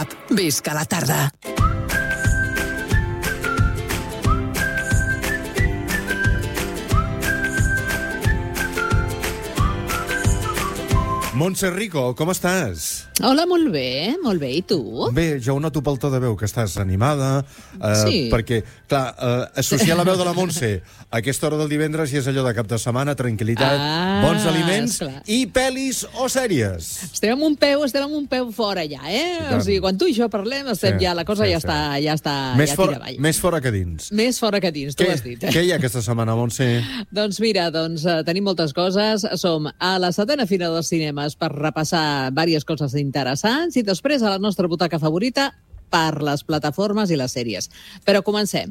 sap, visca la tarda. Montse Rico, com estàs? Hola, molt bé, i tu? Bé, jo ho noto pel to de veu, que estàs animada, Sí. perquè, clar, associar la veu de la Montse a aquesta hora del divendres ja és allò de cap de setmana, tranquil·litat, bons aliments esclar. i pel·lis o sèries. Estem amb un peu fora ja, tant. O sigui, quan tu i jo parlem, la cosa ja està Més, ja fora, tira avall. més fora que dins. Més fora que dins, tu ho has dit. Què hi ha aquesta setmana, Montse? Doncs mira, tenim moltes coses. Som a la 7ª Fira dels Cinemes per repassar diverses coses interessants i després a la nostra butaca favorita per les plataformes i les sèries. Però comencem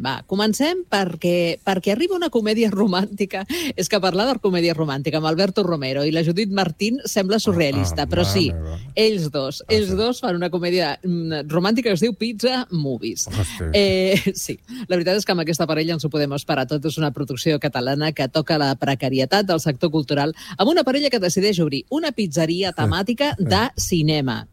perquè arriba una comèdia romàntica. És que parlar de comèdia romàntica amb Alberto Romero i la Judit Martín sembla surrealista, però sí, ells dos fan una comèdia romàntica que es diu Pizza Movies. Sí, la veritat és que amb aquesta parella ens ho podem esperar tot. És una producció catalana que toca la precarietat del sector cultural amb una parella que decideix obrir una pizzeria temàtica de cinema.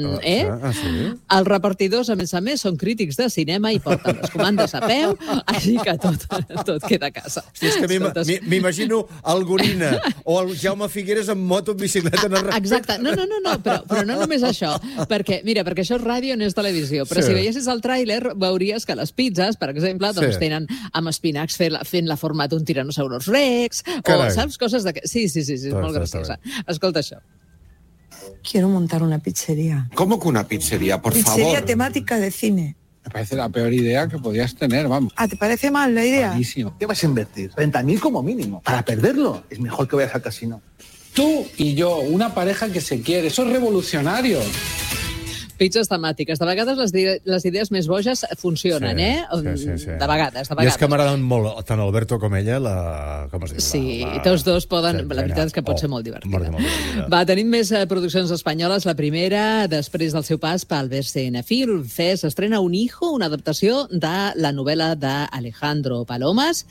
Sí? Els repartidors, a més, són crítics de cinema i porten les comandes a peu, així que tot queda a casa. Hosti, és que m'imagino el Gorina o el Jaume Figueres amb moto, en bicicleta... Exacte. No, però no només això. Perquè això és ràdio, no és televisió. Però si veiessis el tràiler, veuries que les pizzas, per exemple, tenen amb espinacs fent la forma d'un tiranosaurus rex, o saps, coses d'aquest... Sí, és molt graciosa. Escolta això. Quiero montar una pizzería. ¿Cómo que una pizzería, por favor? Pizzería temática de cine. Me parece la peor idea que podías tener, vamos. Ah, ¿te parece mal la idea? Malísimo. ¿Qué vas a invertir? 30.000 como mínimo. Para perderlo, es mejor que vayas al casino. Tú y yo, una pareja que se quiere, eso es revolucionario. Pizzas temàtiques. De vegades les idees més boges funcionen, Sí. De vegades. I és que m'agraden molt tant Alberto com ella, com es diu? Sí, tots dos poden... La veritat és que pot ser molt divertida. Va, tenim més produccions espanyoles. La primera, després del seu pas pel BCN Film Fest, s'estrena Un hijo, una adaptació de la novel·la d'Alejandro Palomas.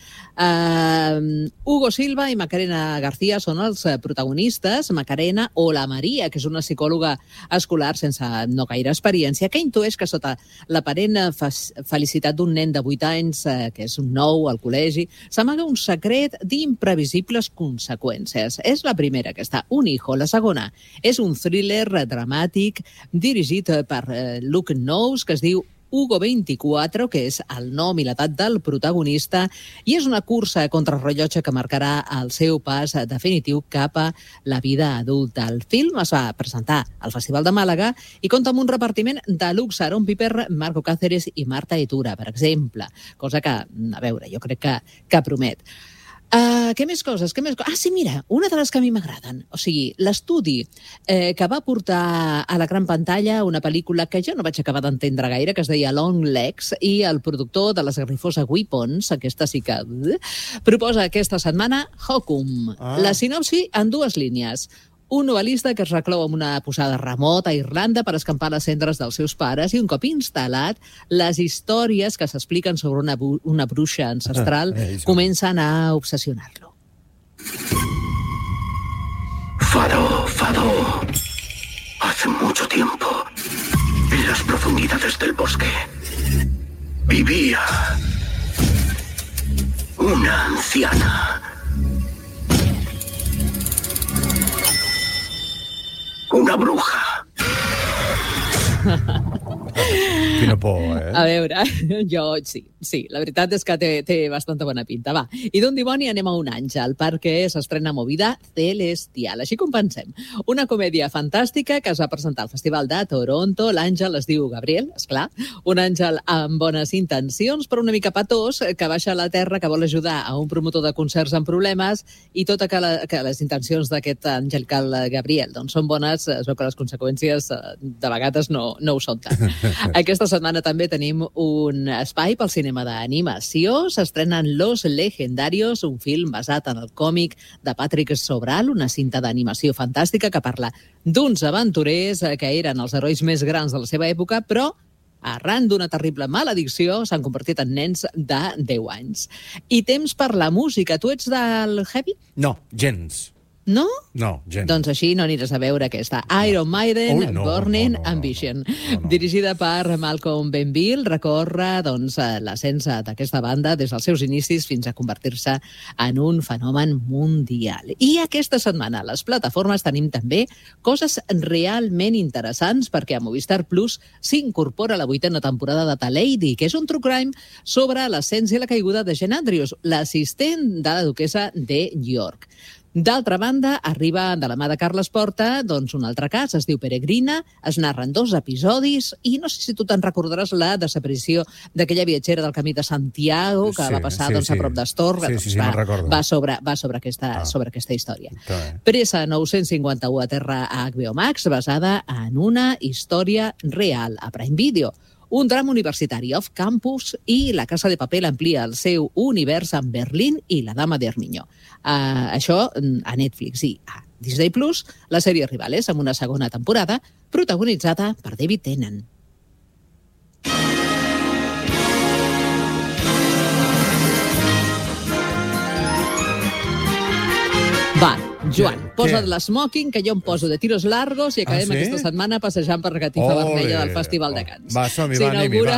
Hugo Silva i Macarena García són els protagonistes. Macarena o la Maria, que és una psicòloga escolar sense no gaire experiència, que intueix que sota l'aparent felicitat d'un nen de 8 anys, que és un nou al col·legi, s'amaga un secret d'imprevisibles conseqüències. És la primera, que està Un hijo. La segona és un thriller dramàtic dirigit per Luke Knowles, que es diu Hugo 24, que és el nom i l'edat del protagonista, i és una cursa contra el rellotge que marcarà el seu pas definitiu cap a la vida adulta. El film es va presentar al Festival de Màlaga i compta amb un repartiment de luxe: Aaron Piper, Marco Cáceres i Marta Itura, per exemple. Cosa que, a veure, jo crec que promet. Què més coses? Ah, sí, mira, una de les que a mi m'agraden. O sigui, l'estudi que va portar a la gran pantalla una pel·lícula que jo no vaig acabar d'entendre gaire, que es deia Long Legs, i el productor de l'esgarrifosa Weapons, aquesta sí que... proposa aquesta setmana Hokum. La sinopsi en 2 línies. Un novel·lista que es reclou en una posada remota a Irlanda per escampar les cendres dels seus pares, i un cop instal·lat, les històries que s'expliquen sobre una bruixa ancestral comencen a obsessionar-lo. Fado. Hace mucho tiempo, en las profundidades del bosque, vivía una anciana. Una bruja. Quina por, A veure, jo sí, la veritat és que té bastanta bona pinta. Va, i d'un dimoni anem a un àngel, perquè s'estrena Movida Celestial. Així com pensem, una comèdia fantàstica que es va presentar al Festival de Toronto. L'àngel es diu Gabriel, esclar, un àngel amb bones intencions, però una mica patós, que baixa a la terra, que vol ajudar a un promotor de concerts amb problemes, i tot que les intencions d'aquest angelical Gabriel doncs són bones, es veu que les conseqüències de vegades no ho són tant. Aquesta setmana també tenim un espai pel cinema d'animació. S'estrenen Los Legendarios, un film basat en el còmic de Patrick Sobral, una cinta d'animació fantàstica que parla d'uns aventurers que eren els herois més grans de la seva època, però arran d'una terrible maledicció s'han convertit en nens de 10 anys. I temps per la música. Tu ets del heavy? No, gens. No? No, gens. Doncs així no aniràs a veure aquesta. Iron Maiden, Burning Ambition. Dirigida per Malcolm Benville, recorre l'ascens d'aquesta banda des dels seus inicis fins a convertir-se en un fenomen mundial. I aquesta setmana a les plataformes tenim també coses realment interessants, perquè a Movistar Plus s'incorpora la 8ª temporada de The Lady, que és un true crime sobre l'ascens i la caiguda de Jane Andrews, l'assistent de la duquessa de York. D'altra banda, arriba de la mà de Carles Porta un altre cas, es diu Peregrina, es narren 2 episodis i no sé si tu te'n recordaràs la desaparició d'aquella viatgera del Camí de Santiago que va passar a prop d'Astorga. Me'n recordo. Va sobre aquesta història. Pressa 951 aterra a HBO Max, basada en una història real a Prime Video. Un drama universitari off-campus i La Casa de Papel amplia el seu univers amb Berlín i La Dama de Armiño. Això a Netflix i a Disney Plus, la sèrie Rivales, amb una segona temporada protagonitzada per David Tennant. Va, Joan, posa't l'esmoking, que jo em poso de tiros largos i acabem aquesta setmana passejant per la catifa vermella del Festival de Cannes. Va, som-hi, va, anem-hi, va.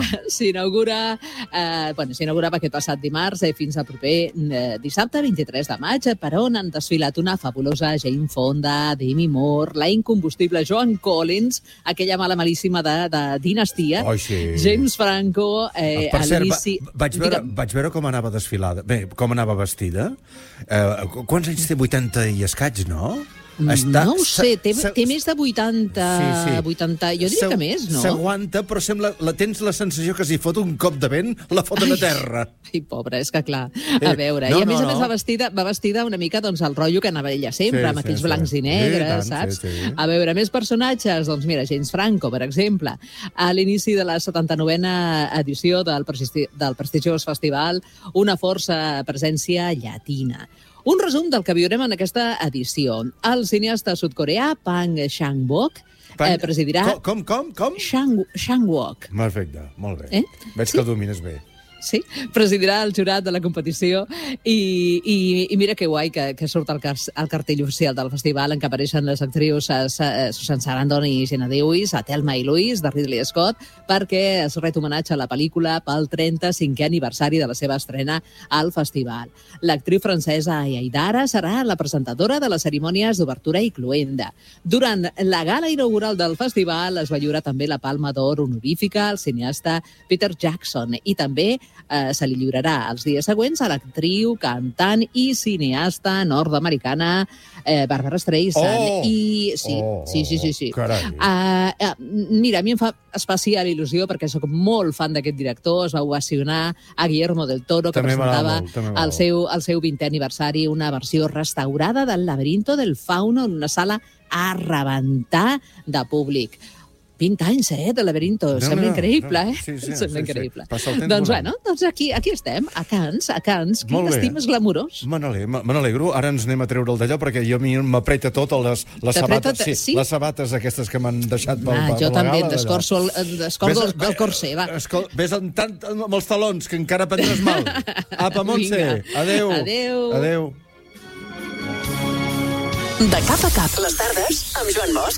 S'inaugurava aquest passat dimarts fins al proper dissabte 23 de maig, per on han desfilat una fabulosa Jane Fonda, Demi Moore, la incombustible Joan Collins, aquella mala malíssima de Dinastia, James Franco, per cert, vaig veure com anava desfilada. Bé, com anava vestida. Quants anys té? 80 i escaig, no? No ho sé, té més de 80, 80, jo diria que més, no? S'aguanta, però tens la sensació que si fot un cop de vent, la foten a terra. Ai, pobra, és que clar, a veure. I a més va vestida una mica al rotllo que anava ella sempre, amb aquells blancs i negres, saps? A veure, més personatges, doncs mira, James Franco, per exemple, a l'inici de la 79a edició del prestigiós festival, una força presència llatina. Un resum del que viurem en aquesta edició. El cineasta sud-coreà Park Chan-wook presidirà... Com? Chan-wook. Perfecte, molt bé. Veig que el domines bé. Sí, presidirà el jurat de la competició i mira que guai que surt el cartell oficial del festival en què apareixen les actrius Susan Sarandon i Jenna Lewis, a Thelma i Louise, de Ridley Scott, perquè es ret homenatge a la pel·lícula pel 35è aniversari de la seva estrena al festival. L'actriu francesa Aïdara serà la presentadora de les cerimònies d'obertura i cloenda. Durant la gala inaugural del festival es va lliurar també la Palma d'Or honorífica al cineasta Peter Jackson i també se li lliurarà els dies següents a l'actriu, cantant i cineasta nord-americana Barbara Streisand. Sí. Mira, a mi em fa especial il·lusió perquè sóc molt fan d'aquest director, es va ovacionar a Guillermo del Toro, que presentava el seu 20è aniversari, una versió restaurada del Laberinto del Fauno en una sala a rebentar de públic. 20 anys, de Laberinto. Sembla increïble, Sembla increïble. Doncs aquí estem, a Cannes. Quin destí més glamurós. Me n'alegro. Ara ens anem a treure el d'allò, perquè a mi m'apreta tot les sabates aquestes que m'han deixat per la gala. Jo també descordo el corser, va. Ves amb els talons, que encara prendràs mal. Apa, Montse. Adéu. De cap a cap, les tardes, amb Joan Bosch.